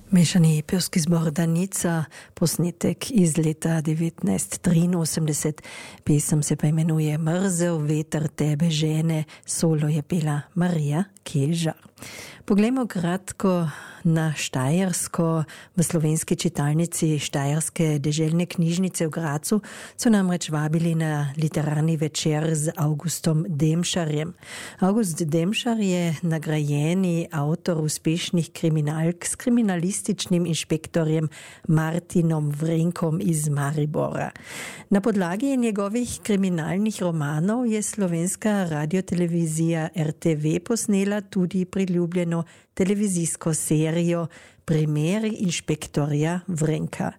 Mešani pevski zbor Danica, posnetek iz leta 1983. Pesem se pa imenuje Mrzel veter tebe žene, solo je pela Marija Kežar. Poglejmo kratko na Štajersko. V slovenski čitalnici Štajerske deželne knjižnice v Gracu so namreč vabili na literarni večer z Augustom Demšarjem. August Demšar je nagrajeni avtor uspešnih kriminalk s kriminalističnim inšpektorjem Martinom Vrenkom iz Maribora. Na podlagi njegovih kriminalnih romanov je slovenska radiotelevizija RTV posnela tudi priljubljeno televizijsko serijo Primeri inšpektorja Vrenka.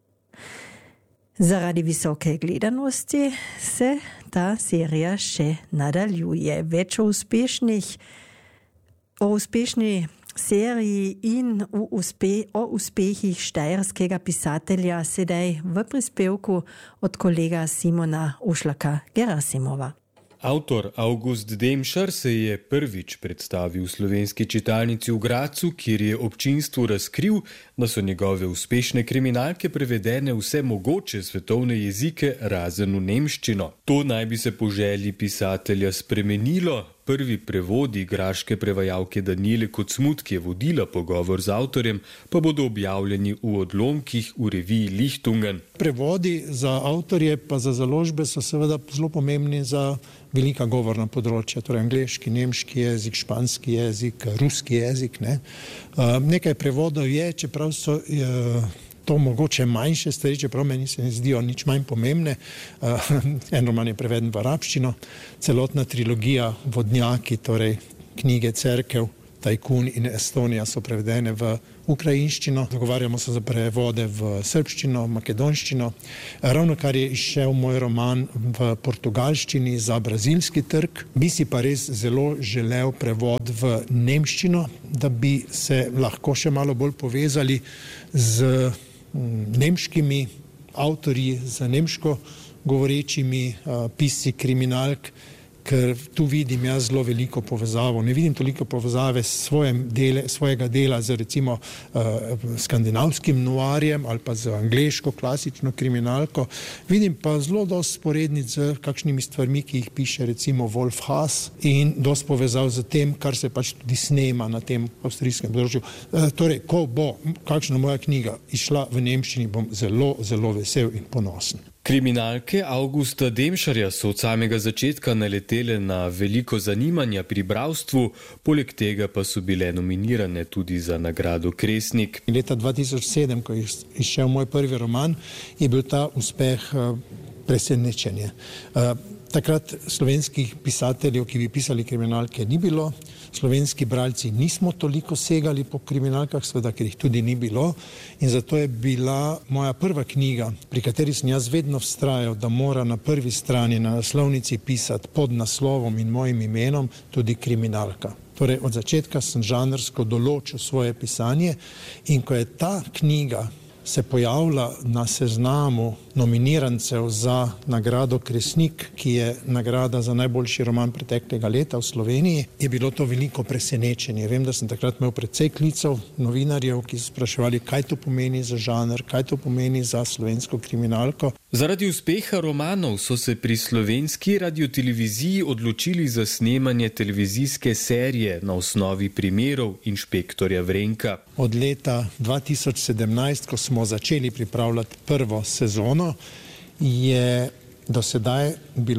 Zaradi visoke gledanosti se ta serija še nadaljuje. Več o uspešni seriji in o uspehih štajerskega pisatelja sedaj v prispevku od kolega Simona Ušlaka-Gerasimova. Avtor August Demšar se je prvič predstavil v slovenski čitalnici v Gracu, kjer je občinstvu razkril, da so njegove uspešne kriminalke prevedene vse mogoče svetovne jezike razen v nemščino. To naj bi se po želji pisatelja spremenilo. Prvi prevodi graške prevajalke Danijele Kocmut, ki je vodila pogovor z avtorjem, pa bodo objavljeni v odlomkih v reviji Lichtungen. Prevodi za avtorje pa za založbe so seveda zelo pomembni za velika govorna področja, torej angleški, nemški jezik, španski jezik, ruski jezik. Nekaj prevodov je, čeprav so to mogoče manjše stvari, čeprav meni se ne zdijo nič manj pomembne. En roman je preveden v arabščino, celotna trilogija Vodnjaki, torej knjige Cerkev, Tajkun in Estonija so prevedene v ukrajinščino. Dogovarjamo se za prevode v srbščino, makedonščino. Ravno kar je izšel moj roman v portugalščini za brazilski trg. Bi si pa res zelo želel prevod v nemščino, da bi se lahko še malo bolj povezali z nemškimi avtorji, z nemško govorečimi pisci kriminalk, ker tu vidim jaz zelo veliko povezavo. Ne vidim toliko povezave s svojega dela z recimo skandinavskim noirjem ali pa z angleško klasično kriminalko. Vidim pa zelo dosti sporednic z kakšnimi stvarmi, ki jih piše recimo Wolf Haas in dosti povezav z tem, kar se pač tudi snema na tem avstrijskem področju. Torej, ko bo kakšna moja knjiga išla v nemščini, bom zelo, zelo vesel in ponosen. Kriminalke Augusta Demšarja so od samega začetka naletele na veliko zanimanja pri bralstvu, poleg tega pa so bile nominirane tudi za nagrado Kresnik. Leta 2007, ko je izšel moj prvi roman, je bil ta uspeh presenečenje. Takrat slovenskih pisateljev, ki bi pisali kriminalke, ni bilo. Slovenski bralci nismo toliko segali po kriminalkah, seveda, ker jih tudi ni bilo. In zato je bila moja prva knjiga, pri kateri sem jaz vedno vztrajal, da mora na prvi strani na naslovnici pisati pod naslovom in mojim imenom tudi kriminalka. Torej, od začetka sem žanrsko določil svoje pisanje in ko je ta knjiga se pojavila na seznamu nominirancev za nagrado Kresnik, ki je nagrada za najboljši roman preteklega leta v Sloveniji, je bilo to veliko presenečenje. Vem, da sem takrat imel precej klicev novinarjev, ki so spraševali, kaj to pomeni za žanr, kaj to pomeni za slovensko kriminalko. Zaradi uspeha romanov so se pri slovenski radioteleviziji odločili za snemanje televizijske serije na osnovi primerov inšpektorja Vrenka. Od leta 2017, ko smo začeli pripravljati prvo sezono, je do sedaj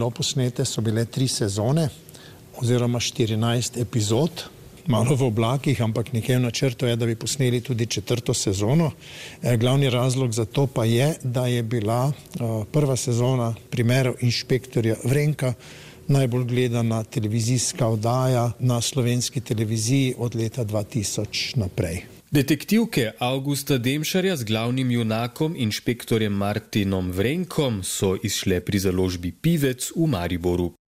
so bile 3 sezone oziroma 14 epizod, malo v oblakih, ampak nekaj v načrtu je, da bi posneli tudi 4. sezono. Glavni razlog za to pa je, da je bila prva sezona Primerov inšpektorja Vrenka najbolj gledana televizijska oddaja na slovenski televiziji od leta 2000 naprej. Detektivke Augusta Demšarja z glavnim junakom inšpektorjem Martinom Vrenkom so izšle pri založbi Pivec v Mariboru.